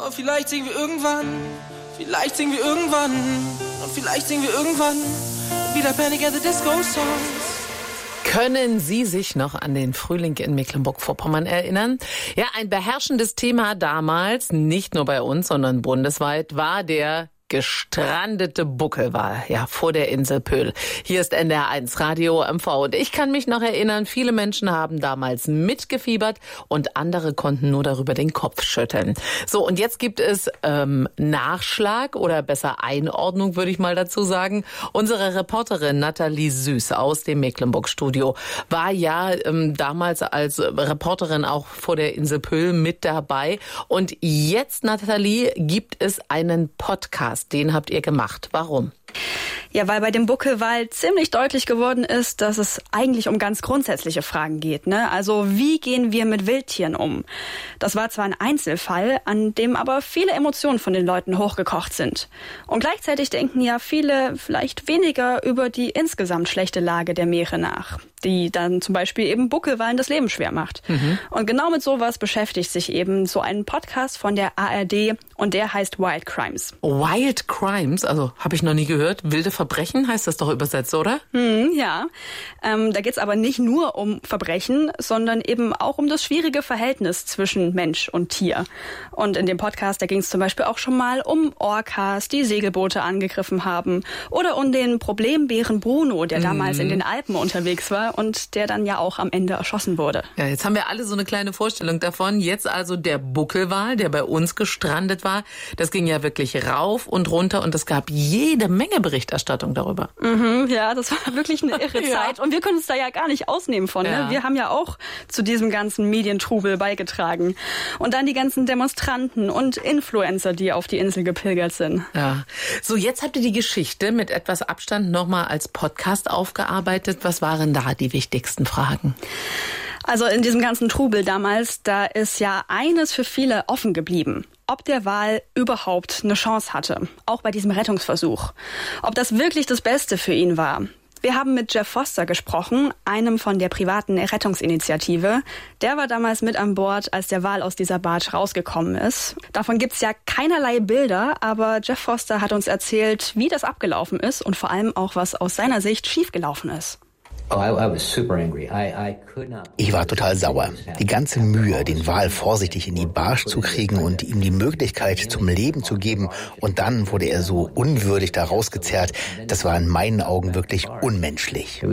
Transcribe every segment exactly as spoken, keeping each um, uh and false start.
Oh, vielleicht singen wir irgendwann, vielleicht singen wir irgendwann, und vielleicht singen wir irgendwann wieder Panic at the Disco Songs. Können Sie sich noch an den Frühling in Mecklenburg-Vorpommern erinnern? Ja, ein beherrschendes Thema damals, nicht nur bei uns, sondern bundesweit, war der gestrandete Buckelwal, ja, vor der Insel Pöhl. Hier ist N D R eins Radio M V und ich kann mich noch erinnern, viele Menschen haben damals mitgefiebert und andere konnten nur darüber den Kopf schütteln. So, und jetzt gibt es ähm, Nachschlag oder besser Einordnung, würde ich mal dazu sagen. Unsere Reporterin Nathalie Süß aus dem Mecklenburg-Studio war ja ähm, damals als Reporterin auch vor der Insel Pöhl mit dabei. Und jetzt, Nathalie, gibt es einen Podcast. Den habt ihr gemacht. Warum? Ja, weil bei dem Buckelwal ziemlich deutlich geworden ist, dass es eigentlich um ganz grundsätzliche Fragen geht, ne? Also wie gehen wir mit Wildtieren um? Das war zwar ein Einzelfall, an dem aber viele Emotionen von den Leuten hochgekocht sind. Und gleichzeitig denken ja viele vielleicht weniger über die insgesamt schlechte Lage der Meere nach, die dann zum Beispiel eben Buckelwalen das Leben schwer macht. Mhm. Und genau mit sowas beschäftigt sich eben so ein Podcast von der A R D und der heißt Wild Crimes. Wild Crimes? Also habe ich noch nie gehört. Wilde Verbrechen heißt das doch übersetzt, oder? Hm, ja, ähm, da geht's aber nicht nur um Verbrechen, sondern eben auch um das schwierige Verhältnis zwischen Mensch und Tier. Und in dem Podcast, da ging es zum Beispiel auch schon mal um Orcas, die Segelboote angegriffen haben, oder um den Problembären Bruno, der damals mhm. in den Alpen unterwegs war und der dann ja auch am Ende erschossen wurde. Ja, jetzt haben wir alle so eine kleine Vorstellung davon. Jetzt also der Buckelwal, der bei uns gestrandet war. Das ging ja wirklich rauf und runter und es gab jede Menge Berichterstattung darüber. Mhm, ja, das war wirklich eine irre ja. Zeit. Und wir können uns da ja gar nicht ausnehmen von. Ja. Ne? Wir haben ja auch zu diesem ganzen Medientrubel beigetragen. Und dann die ganzen Demonstranten und Influencer, die auf die Insel gepilgert sind. Ja. So, jetzt habt ihr die Geschichte mit etwas Abstand nochmal als Podcast aufgearbeitet. Was waren da die wichtigsten Fragen? Also in diesem ganzen Trubel damals, da ist ja eines für viele offen geblieben. Ob der Wal überhaupt eine Chance hatte, auch bei diesem Rettungsversuch. Ob das wirklich das Beste für ihn war. Wir haben mit Jeff Foster gesprochen, einem von der privaten Rettungsinitiative. Der war damals mit an Bord, als der Wal aus dieser Barge rausgekommen ist. Davon gibt's ja keinerlei Bilder, aber Jeff Foster hat uns erzählt, wie das abgelaufen ist und vor allem auch, was aus seiner Sicht schiefgelaufen ist. Ich war total sauer. Die ganze Mühe, den Wal vorsichtig in die Barge zu kriegen und ihm die Möglichkeit zum Leben zu geben, und dann wurde er so unwürdig da rausgezerrt, das war in meinen Augen wirklich unmenschlich.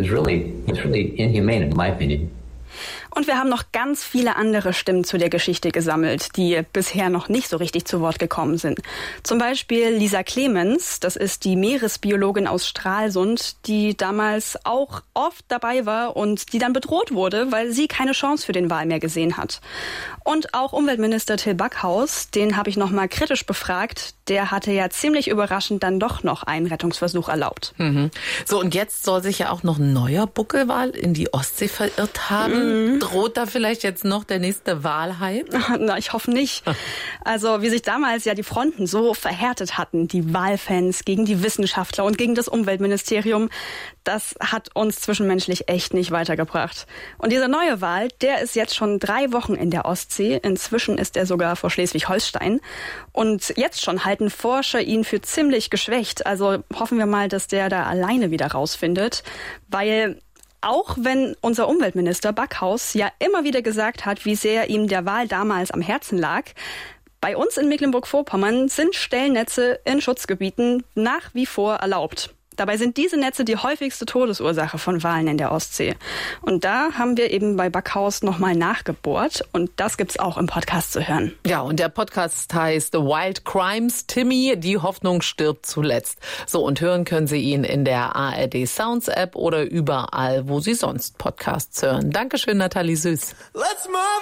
Und wir haben noch ganz viele andere Stimmen zu der Geschichte gesammelt, die bisher noch nicht so richtig zu Wort gekommen sind. Zum Beispiel Lisa Clemens, das ist die Meeresbiologin aus Stralsund, die damals auch oft dabei war und die dann bedroht wurde, weil sie keine Chance für den Wal mehr gesehen hat. Und auch Umweltminister Till Backhaus, den habe ich noch mal kritisch befragt. Der hatte ja ziemlich überraschend dann doch noch einen Rettungsversuch erlaubt. Mhm. So, und jetzt soll sich ja auch noch ein neuer Buckelwal in die Ostsee verirrt haben. Mhm. Droht da vielleicht jetzt noch der nächste Walhai? Na, ich hoffe nicht. Also wie sich damals ja die Fronten so verhärtet hatten, die Walfans gegen die Wissenschaftler und gegen das Umweltministerium, das hat uns zwischenmenschlich echt nicht weitergebracht. Und dieser neue Wal, der ist jetzt schon drei Wochen in der Ostsee. Inzwischen ist er sogar vor Schleswig-Holstein. Und jetzt schon halten Forscher ihn für ziemlich geschwächt. Also hoffen wir mal, dass der da alleine wieder rausfindet, weil auch wenn unser Umweltminister Backhaus ja immer wieder gesagt hat, wie sehr ihm der Wal damals am Herzen lag, bei uns in Mecklenburg-Vorpommern sind Stellnetze in Schutzgebieten nach wie vor erlaubt. Dabei sind diese Netze die häufigste Todesursache von Walen in der Ostsee. Und da haben wir eben bei Backhaus nochmal nachgebohrt. Und das gibt's auch im Podcast zu hören. Ja, und der Podcast heißt Wild Crimes. Timmy, die Hoffnung stirbt zuletzt. So, und hören können Sie ihn in der A R D Sounds App oder überall, wo Sie sonst Podcasts hören. Dankeschön, Nathalie Süß. Let's move.